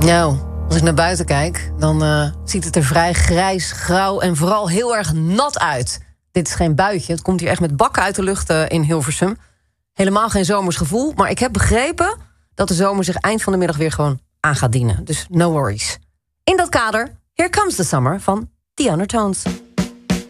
Nou, als ik naar buiten kijk, dan ziet het er vrij grijs, grauw en vooral heel erg nat uit. Dit is geen buitje, het komt hier echt met bakken uit de lucht in Hilversum. Helemaal geen zomers gevoel, maar ik heb begrepen dat de zomer zich eind van de middag weer gewoon aan gaat dienen. Dus no worries. In dat kader, Here Comes the Summer van The Undertones.